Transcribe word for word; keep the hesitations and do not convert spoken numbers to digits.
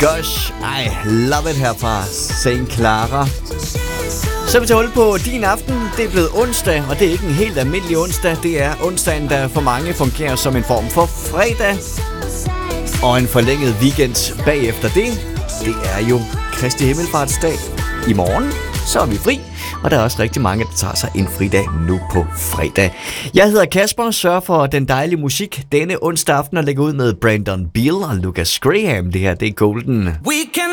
Gosh, I love it her fra Saint Clara. Så vi tager hul på din aften. Det er blevet onsdag, og det er ikke en helt almindelig onsdag. Det er onsdagen, der for mange fungerer som en form for fredag. Og en forlænget weekend bagefter det. Det er jo Kristi Himmelfartsdag. I morgen, så er vi fri. Og der er også rigtig mange, der tager sig en fridag nu på fredag. Jeg hedder Kasper og sørger for den dejlige musik denne onsdag aften og lægger ud med Brandon Beal og Lucas Graham. Det her, det er Golden. We can